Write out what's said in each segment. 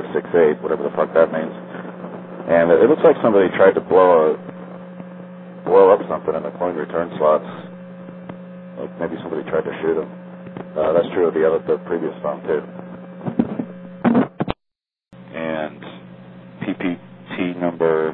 568, whatever the fuck that means. And it looks like somebody tried to blow up something in the coin return slots. Like maybe somebody tried to shoot him. That's true of the previous phone too. And PPT number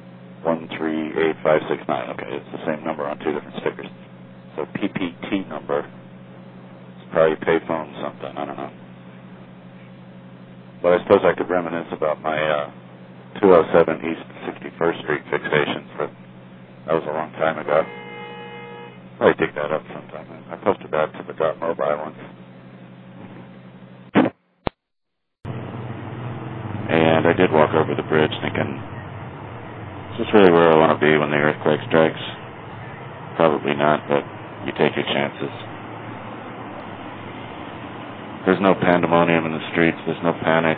138569. Okay, it's the same number on two different stickers. So PPT number. It's probably payphone something. I don't know. But I suppose I could reminisce about my 207 East 61st Street fixation. That was a long time ago. Probably dig that up sometime. I posted that to the .mobile once. And I did walk over the bridge thinking, is this really where I want to be when the earthquake strikes? Probably not, but you take your chances. There's no pandemonium in the streets. There's no panic.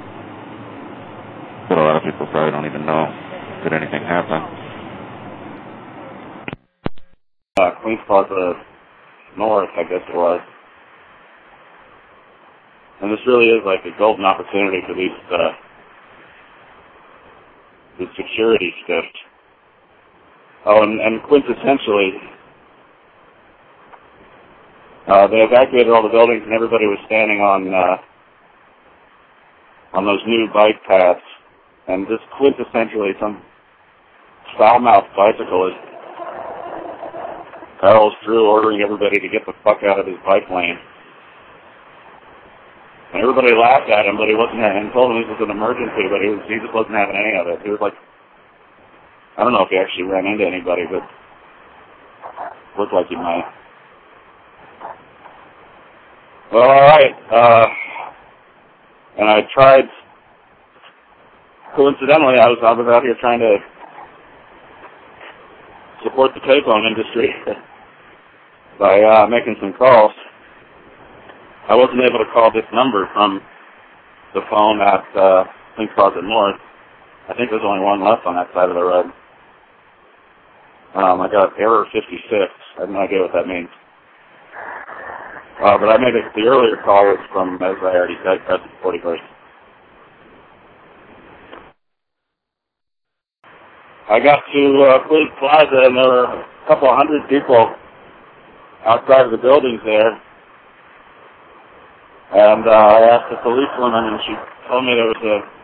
But a lot of people probably don't even know did anything happen. Queens Plaza North, I guess it was. And this really is like a golden opportunity for these the security stiffed. Oh, and quintessentially, they evacuated all the buildings and everybody was standing on those new bike paths. And just quintessentially, some foul-mouthed bicyclist barrels through ordering everybody to get the fuck out of his bike lane. And everybody laughed at him, but he wasn't, and told him this was an emergency, but he just wasn't having any of it. He was like, I don't know if he actually ran into anybody, but looked like he might. Well, all right. And I tried, coincidentally, I was out here trying to support the payphone industry by making some calls. I wasn't able to call this number from the phone at Queens Plaza North. I think there's only one left on that side of the road. I got error 56. I have no idea what that means. But I made the earlier call was from, as I already said, Crescent 41st. I got to Queens Plaza, and there were a couple of hundred people outside of the buildings there. And I asked the policewoman, and she told me there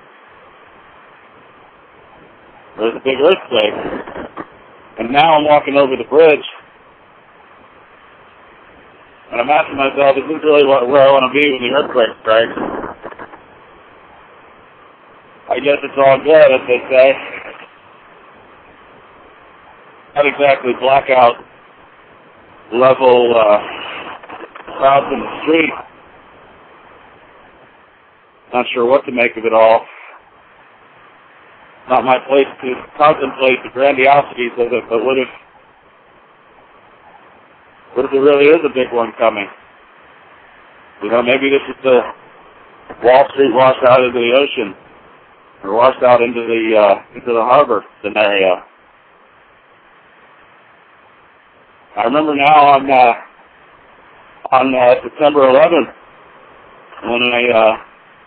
was a big earthquake. And now I'm walking over the bridge, and I'm asking myself, is this really where I want to be when the earthquake strikes? I guess it's all good, as they say. Not exactly blackout level clouds in the street. Not sure what to make of it all. Not my place to contemplate the grandiosities of it, but what if there really is a big one coming? You know, maybe this is the Wall Street washed out into the ocean, or washed out into the harbor scenario. I remember now on September 11th, when I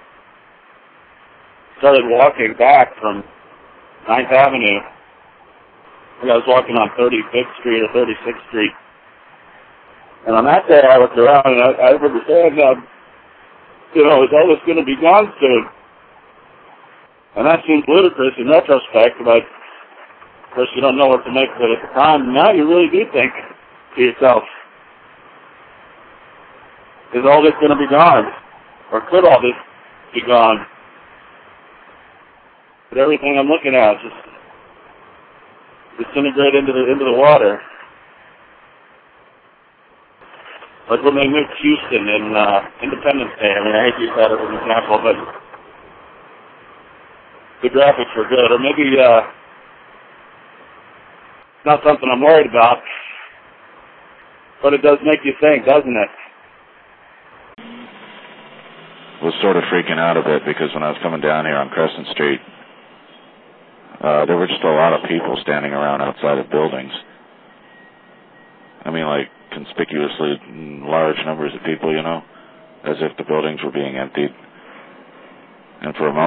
started walking back from 9th Avenue. I was walking on 35th Street or 36th Street. And on that day, I looked around, and I remember saying, is all this going to be gone soon? And that seems ludicrous in retrospect, but of course you don't know what to make of it at the time. Now you really do think to yourself, is all this going to be gone? Or could all this be gone? But everything I'm looking at just disintegrate into the water. Like when they moved Houston in Independence Day. I mean, I hate to use that as an example, but the graphics were good. Or maybe it's not something I'm worried about, but it does make you think, doesn't it? Was sort of freaking out a bit because when I was coming down here on Crescent Street, there were just a lot of people standing around outside of buildings. I mean, like, conspicuously large numbers of people, as if the buildings were being emptied. And for a moment,